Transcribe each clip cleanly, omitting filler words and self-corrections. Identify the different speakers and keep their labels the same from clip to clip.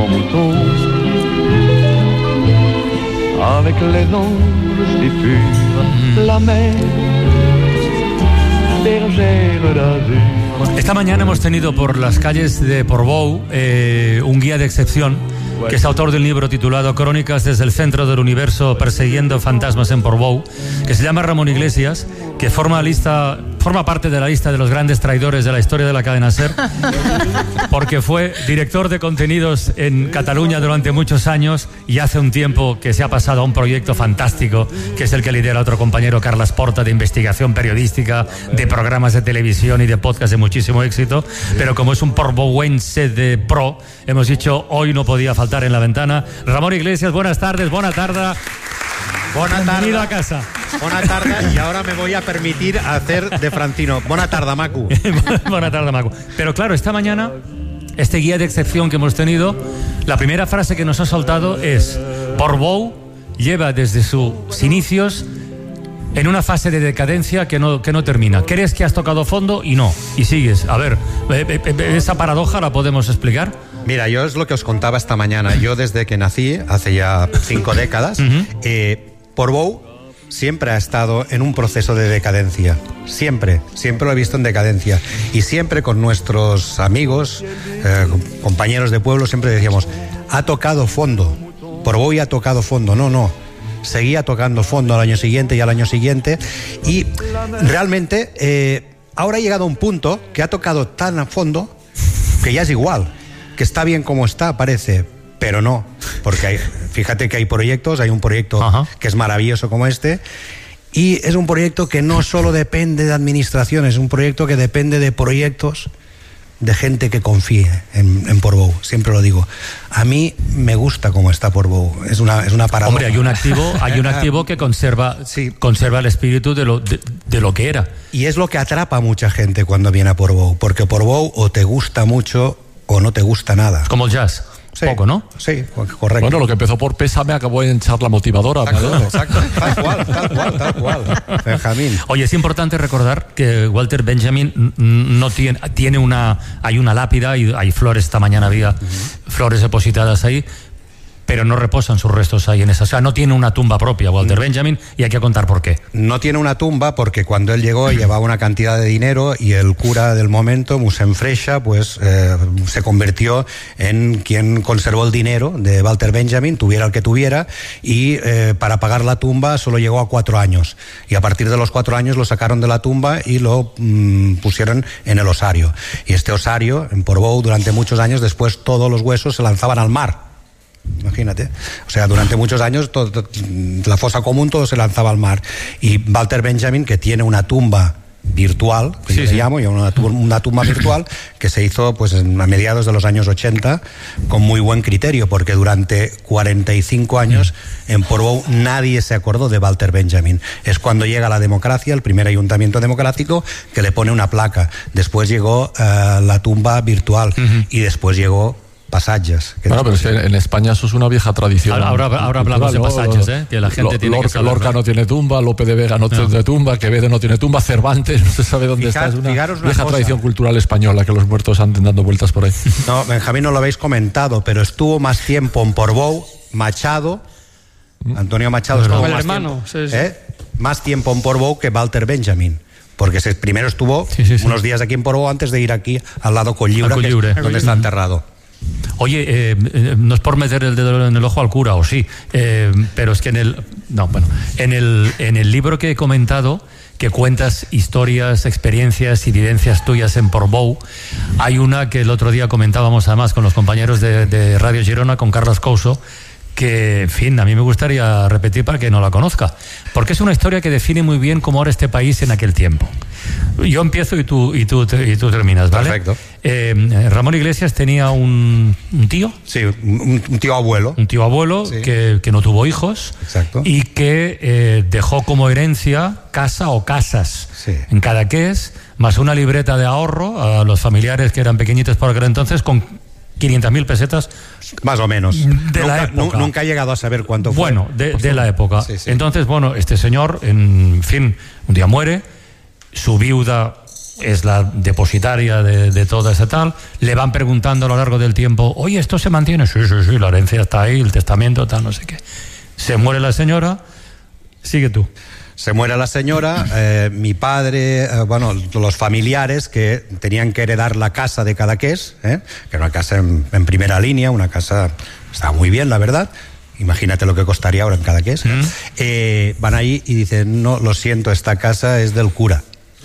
Speaker 1: en mouton, avec les anges si purs, la mer, bergère d'azur.
Speaker 2: Esta mañana hemos tenido por las calles de Portbou un guía de excepción que es autor del libro titulado Crónicas desde el centro del universo persiguiendo fantasmas en Portbou, que se llama Ramón Iglesias, que forma parte de la lista de los grandes traidores de la historia de la cadena SER, porque fue director de contenidos en Cataluña durante muchos años y hace un tiempo que se ha pasado a un proyecto fantástico, que es el que lidera otro compañero, Carles Porta, de investigación periodística, de programas de televisión y de podcast de muchísimo éxito, pero como es un portbouense de pro, hemos dicho hoy no podía faltar en la ventana. Ramón Iglesias, buenas tardes, buena tarde. Bienvenido a casa.
Speaker 3: Bona tarda, y ahora me voy a permitir hacer de Francino. Bona tarda, Macu.
Speaker 2: Buena tarde, Macu. Pero claro, esta mañana, este guía de excepción que hemos tenido, la primera frase que nos ha soltado es: Portbou lleva desde sus inicios en una fase de decadencia que no termina. ¿Crees que has tocado fondo? Y no. Y sigues. A ver, esa paradoja la podemos explicar.
Speaker 3: Mira, yo es lo que os contaba esta mañana. Yo desde que nací, hace ya 5 décadas, Portbou siempre ha estado en un proceso de decadencia. Siempre lo he visto en decadencia. Y siempre con nuestros amigos, compañeros de pueblo, siempre decíamos, ha tocado fondo. Portbou ya ha tocado fondo. No. Seguía tocando fondo al año siguiente y al año siguiente. Y realmente ahora ha llegado a un punto que ha tocado tan a fondo que ya es igual. Que está bien como está, parece, pero no, porque fíjate que hay proyectos, hay un proyecto que es maravilloso como este, y es un proyecto que no solo depende de administraciones, es un proyecto que depende de proyectos de gente que confíe en Portbou, siempre lo digo. A mí me gusta cómo está Portbou, es una paradoja.
Speaker 2: Hombre, hay un activo que conserva el espíritu de lo que era.
Speaker 3: Y es lo que atrapa a mucha gente cuando viene a Portbou, porque Portbou o te gusta mucho o no te gusta nada.
Speaker 2: Como el jazz. Sí, poco, ¿no?
Speaker 3: Sí, correcto.
Speaker 4: Bueno, lo que empezó por Pésame acabó en Charla Motivadora.
Speaker 3: Exacto. Tal cual. Benjamín.
Speaker 2: Oye, es importante recordar que Walter Benjamin no tiene hay una lápida y hay flores. Esta mañana había flores depositadas ahí, pero no reposan sus restos ahí en esa. O sea, no tiene una tumba propia Walter Benjamin, y hay que contar por qué.
Speaker 3: No tiene una tumba porque cuando él llegó llevaba una cantidad de dinero y el cura del momento, Mossèn Freixa, pues se convirtió en quien conservó el dinero de Walter Benjamin, tuviera el que tuviera, y para pagar la tumba solo llegó a 4 años. Y a partir de los 4 años lo sacaron de la tumba y lo pusieron en el osario. Y este osario, en Portbou, durante muchos años, después todos los huesos se lanzaban al mar. Imagínate, o sea, durante muchos años la fosa común todo se lanzaba al mar, y Walter Benjamin, que tiene una tumba virtual, que yo le llamo, una tumba virtual que se hizo pues a mediados de los años 80 con muy buen criterio, porque durante 45 años en Portbou nadie se acordó de Walter Benjamin. Es cuando llega la democracia, el primer ayuntamiento democrático, que le pone una placa. Después llegó la tumba virtual y después llegó Passatges.
Speaker 4: Bueno, pero es que en España eso es una vieja tradición.
Speaker 2: Ahora hablamos de Passatges, que la gente tiene que saber.
Speaker 4: Lorca no tiene tumba, Lope de Vega no tiene tumba, Quevedo no tiene tumba, Cervantes no se sabe dónde está. Es una vieja tradición cultural española que los muertos anden dando vueltas por ahí.
Speaker 3: No, Benjamín, no lo habéis comentado, pero estuvo más tiempo en Portbou Machado. Antonio Machado estuvo más tiempo en Portbou que Walter Benjamin. Porque primero estuvo unos días aquí en Portbou antes de ir aquí al lado Cotlliure, donde está enterrado.
Speaker 2: Oye, no es por meter el dedo en el ojo al cura, o sí, pero es que en el libro que he comentado, que cuentas historias, experiencias y vivencias tuyas en Portbou, hay una que el otro día comentábamos además con los compañeros de Radio Girona, con Carles Couso, que, en fin, a mí me gustaría repetir para que no la conozca, porque es una historia que define muy bien cómo era este país en aquel tiempo. Yo empiezo y tú terminas, ¿vale?
Speaker 3: Perfecto.
Speaker 2: Ramón Iglesias tenía un tío.
Speaker 3: Sí, un tío abuelo.
Speaker 2: Un tío abuelo que no tuvo hijos.
Speaker 3: Exacto.
Speaker 2: Y que dejó como herencia casa o casas en Cadaqués, más una libreta de ahorro a los familiares que eran pequeñitos por aquel entonces, con 500.000 pesetas.
Speaker 3: Más o menos.
Speaker 2: La época.
Speaker 3: Nunca he llegado a saber cuánto fue.
Speaker 2: Bueno, de la época.
Speaker 3: Sí.
Speaker 2: Entonces, este señor, en fin, un día muere, su viuda es la depositaria de toda esa tal. Le van preguntando a lo largo del tiempo, oye, ¿esto se mantiene? Sí, la herencia está ahí, el testamento, tal, no sé qué. Se muere la señora, sigue tú.
Speaker 3: Se muere la señora, mi padre, los familiares que tenían que heredar la casa de Cadaqués, que era una casa en primera línea, una casa, estaba muy bien, la verdad. Imagínate lo que costaría ahora en Cadaqués. Van ahí y dicen, no, lo siento, esta casa es del cura.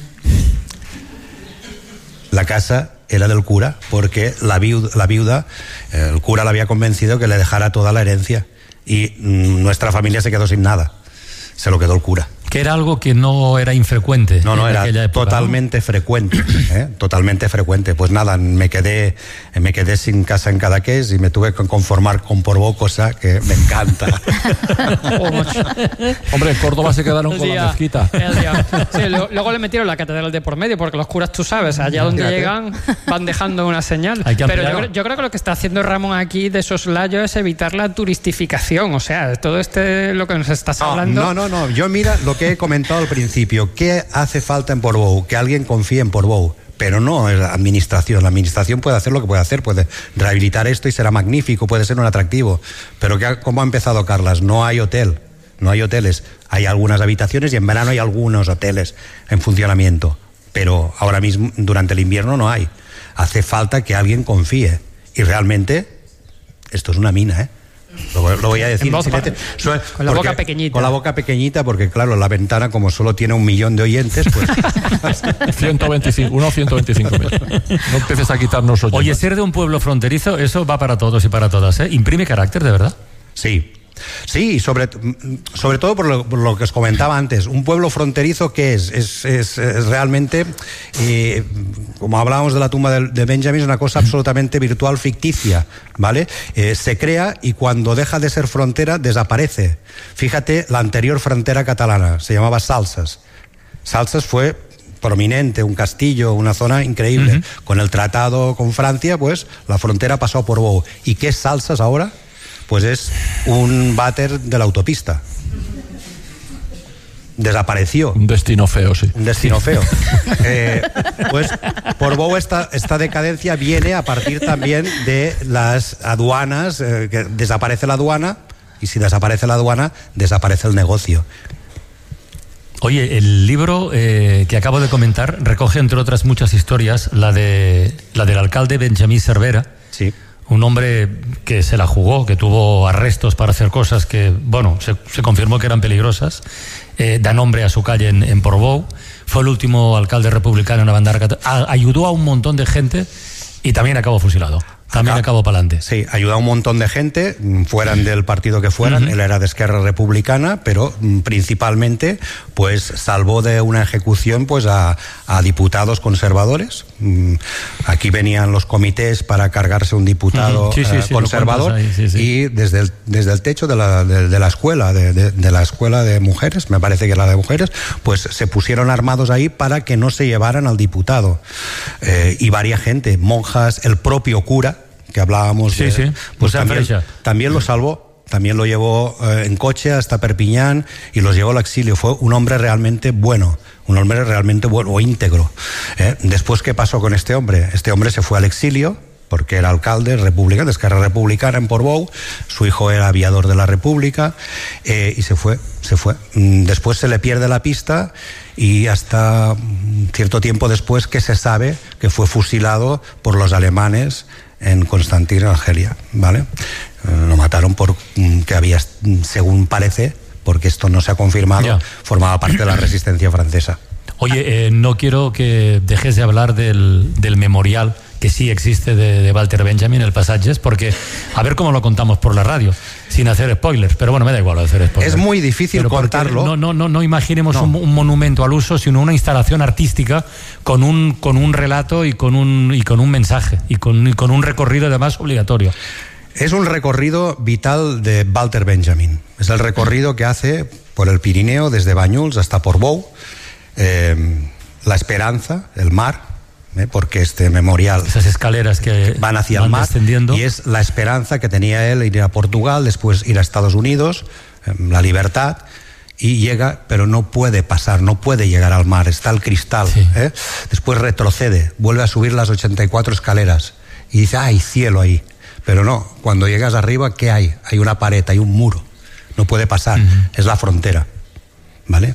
Speaker 3: La casa era del cura porque la viuda, el cura la había convencido que le dejara toda la herencia y nuestra familia se quedó sin nada. Se lo quedó el cura.
Speaker 2: Que era algo que no era infrecuente.
Speaker 3: No, era época, totalmente frecuente. Totalmente frecuente. Pues nada, me quedé sin casa en Cadaqués y me tuve que conformar con Portbou, cosa que me encanta.
Speaker 4: Hombre, en Córdoba se quedaron con la mezquita.
Speaker 5: Sí, luego le metieron la catedral de por medio, porque los curas, tú sabes, allá donde llegan van dejando una señal. Pero yo creo que lo que está haciendo Ramón aquí de soslayo es evitar la turistificación. O sea, todo lo que nos estás hablando...
Speaker 3: No. Yo mira lo que he comentado al principio. ¿Qué hace falta en Portbou? Que alguien confíe en Portbou. Pero no es la administración. La administración puede hacer lo que puede hacer, puede rehabilitar esto y será magnífico, puede ser un atractivo. Pero ¿cómo ha empezado Carlas? No hay hotel, no hay hoteles. Hay algunas habitaciones y en verano hay algunos hoteles en funcionamiento. Pero ahora mismo, durante el invierno, no hay. Hace falta que alguien confíe. Y realmente, esto es una mina, Lo voy a decir
Speaker 5: con la boca pequeñita.
Speaker 3: Con la boca pequeñita, porque claro, la ventana, como solo tiene 1 millón de oyentes, pues
Speaker 4: 125.000. No empieces a quitarnos oyentes.
Speaker 2: Oye, ser de un pueblo fronterizo, eso va para todos y para todas, ¿Imprime carácter, de verdad?
Speaker 3: Sí, sobre todo por lo que os comentaba antes. Un pueblo fronterizo, ¿qué es? Es realmente, como hablábamos de la tumba de Benjamin, es una cosa absolutamente virtual, ficticia, ¿vale? Se crea y cuando deja de ser frontera, desaparece. Fíjate, la anterior frontera catalana se llamaba Salses. Salses fue prominente, un castillo, una zona increíble. Con el tratado con Francia, pues la frontera pasó a Portbou. ¿Y qué es Salses ahora? Pues es un váter de la autopista. Desapareció.
Speaker 4: Un destino feo, sí.
Speaker 3: Un destino feo. Pues Portbou, esta decadencia viene a partir también de las aduanas, que desaparece la aduana, y si desaparece la aduana, desaparece el negocio.
Speaker 2: Oye, el libro que acabo de comentar recoge, entre otras muchas historias, la del alcalde Benjamín Cervera.
Speaker 3: Sí.
Speaker 2: Un hombre que se la jugó, que tuvo arrestos para hacer cosas que, se confirmó que eran peligrosas. Da nombre a su calle en Portbou. Fue el último alcalde republicano en la bandera catalana. Ayudó a un montón de gente y también acabó fusilado. También acabó para adelante.
Speaker 3: Sí, ayudó a un montón de gente, fueran del partido que fueran. Él era de Esquerra Republicana, pero principalmente pues salvó de una ejecución pues a diputados conservadores. Aquí venían los comités para cargarse un diputado conservador y desde el techo de la escuela, de la escuela de mujeres, me parece que era de mujeres, pues se pusieron armados ahí para que no se llevaran al diputado. Y varias gente, monjas, el propio cura, que hablábamos pues también lo salvó, también lo llevó en coche hasta Perpiñán y los llevó al exilio. Fue un hombre realmente bueno, o íntegro. Después, ¿qué pasó con este hombre? Este hombre se fue al exilio porque era alcalde republicano, de Esquerra Republicana en Portbou. Su hijo era aviador de la República y se fue. Después se le pierde la pista y hasta cierto tiempo después que se sabe que fue fusilado por los alemanes en Constantin, Argelia, ¿vale? Lo mataron porque había, según parece, porque esto no se ha confirmado, formaba parte de la resistencia francesa.
Speaker 2: Oye, no quiero que dejes de hablar del memorial que sí existe de Walter Benjamin, el Passatges, porque a ver cómo lo contamos por la radio, sin hacer spoilers, pero bueno, me da igual hacer spoilers.
Speaker 3: Es muy difícil contarlo.
Speaker 2: No imaginemos un monumento al uso, sino una instalación artística con un relato y con un mensaje y con un recorrido además obligatorio.
Speaker 3: Es un recorrido vital de Walter Benjamin. Es el recorrido que hace por el Pirineo, desde Banyuls hasta Portbou, la esperanza, el mar, porque este memorial,
Speaker 2: esas escaleras que
Speaker 3: van hacia el mar,
Speaker 2: descendiendo,
Speaker 3: y es la esperanza que tenía él, ir a Portugal, después ir a Estados Unidos, la libertad, y llega, pero no puede pasar, no puede llegar al mar, está el cristal. Después retrocede, vuelve a subir las 84 escaleras y dice, ¡ay, cielo ahí! Pero no, cuando llegas arriba, ¿qué hay? Hay una pared, hay un muro, no puede pasar, es la frontera, ¿vale?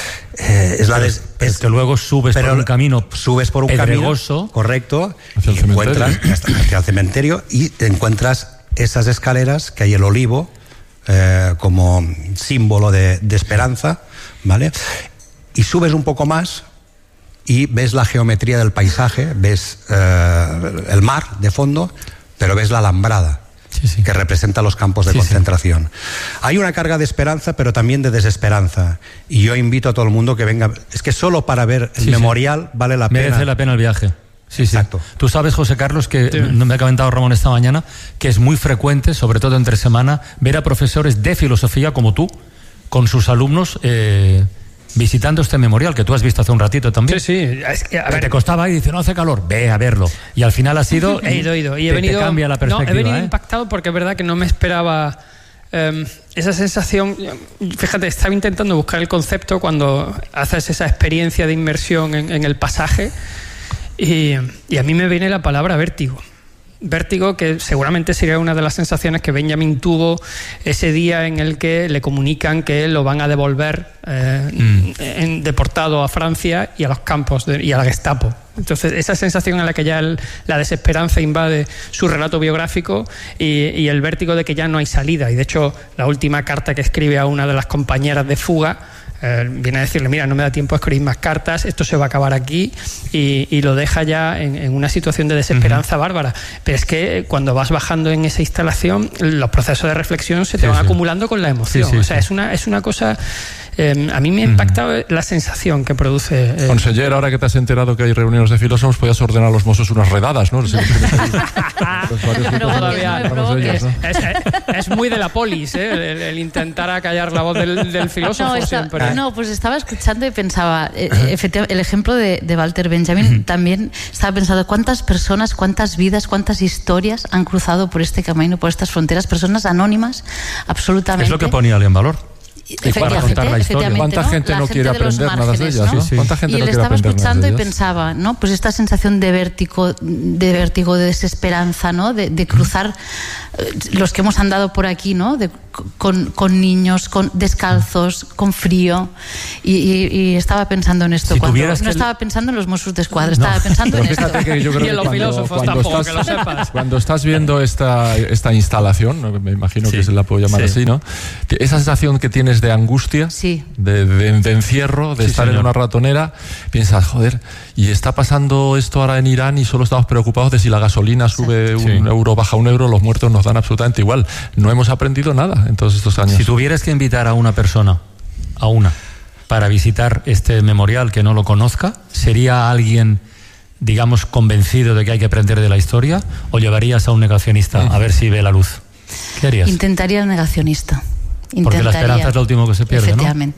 Speaker 2: Es que luego subes por un camino,
Speaker 3: pedregoso, correcto, y encuentras hacia el cementerio y te encuentras esas escaleras, que hay el olivo como símbolo de esperanza, ¿vale? Y subes un poco más y ves la geometría del paisaje, ves el mar de fondo, pero ves la alambrada. Que representa los campos de concentración. Hay una carga de esperanza, pero también de desesperanza. Y yo invito a todo el mundo que venga. Es que solo para ver el memorial vale la pena.
Speaker 2: Merece la pena el viaje.
Speaker 3: Exacto.
Speaker 2: Tú sabes, José Carlos, que me ha comentado Ramón esta mañana, que es muy frecuente, sobre todo entre semana, ver a profesores de filosofía como tú, con sus alumnos visitando este memorial que tú has visto hace un ratito también.
Speaker 5: Es que,
Speaker 2: te costaba y dice, no hace calor, ve a verlo. Y al final ha sido...
Speaker 5: He ido. Y he venido,
Speaker 2: te cambia la perspectiva.
Speaker 5: He venido impactado porque es verdad que no me esperaba esa sensación. Fíjate, estaba intentando buscar el concepto cuando haces esa experiencia de inmersión en el pasaje y a mí me viene la palabra vértigo. Vértigo, que seguramente sería una de las sensaciones que Benjamin tuvo ese día en el que le comunican que lo van a devolver deportado a Francia y a los campos y a la Gestapo. Entonces esa sensación en la que ya la desesperanza invade su relato biográfico y el vértigo de que ya no hay salida. Y de hecho la última carta que escribe a una de las compañeras de fuga viene a decirle, mira, no me da tiempo a escribir más cartas, esto se va a acabar aquí, y lo deja ya en una situación de desesperanza bárbara. Pero es que cuando vas bajando en esa instalación, los procesos de reflexión se te van acumulando con la emoción. O sea, es una cosa... a mí me ha impactado la sensación que produce...
Speaker 4: Conseller, ahora que te has enterado que hay reuniones de filósofos, podías ordenar a los mozos unas redadas, ¿no?
Speaker 5: Es muy de la polis, el intentar acallar la voz del filósofo siempre.
Speaker 6: No, pues estaba escuchando y pensaba, efectivamente, el ejemplo de Walter Benjamin, también estaba pensando cuántas personas, cuántas vidas, cuántas historias han cruzado por este camino, por estas fronteras, personas anónimas, absolutamente.
Speaker 2: Es lo que ponía en valor.
Speaker 4: Para contar la historia. ¿Cuánta gente no quiere aprender nada de ellas? ¿no? ¿Cuánta gente
Speaker 6: y
Speaker 4: no
Speaker 6: le
Speaker 4: quiere
Speaker 6: estaba
Speaker 4: aprender
Speaker 6: escuchando
Speaker 4: nada de
Speaker 6: y
Speaker 4: ellas?
Speaker 6: pensaba, ¿no? Pues esta sensación de vértigo, de desesperanza, ¿no? De cruzar los que hemos andado por aquí, ¿no? Con niños, descalzos, con frío, y estaba pensando en esto. Estaba pensando en los Mossos d'Esquadra, estaba pensando en esto.
Speaker 4: Que yo creo
Speaker 5: y en los filósofos tampoco, que lo sepas.
Speaker 4: Cuando estás viendo esta instalación, me imagino que se la puedo llamar así, ¿no? Esa sensación que tienes de angustia, de encierro, de estar en una ratonera, piensas, joder, y está pasando esto ahora en Irán y solo estamos preocupados de si la gasolina sube un euro, baja un euro, los muertos nos dan absolutamente igual. No hemos aprendido nada en todos estos años.
Speaker 2: Si tuvieras que invitar a una persona, para visitar este memorial que no lo conozca, ¿sería alguien, digamos, convencido de que hay que aprender de la historia, o llevarías a un negacionista a ver si ve la luz? ¿Qué harías?
Speaker 6: Intentaría el negacionista.
Speaker 2: Porque la esperanza es lo último que se pierde, ¿no?